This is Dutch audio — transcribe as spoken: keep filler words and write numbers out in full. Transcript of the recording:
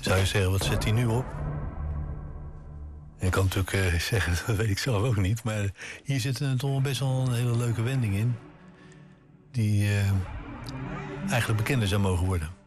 Zou je zeggen, wat zet hij nu op? Ik kan natuurlijk uh, zeggen, dat weet ik zelf ook niet. Maar hier zit er toch best wel een hele leuke wending in. Die uh, eigenlijk bekender zou mogen worden.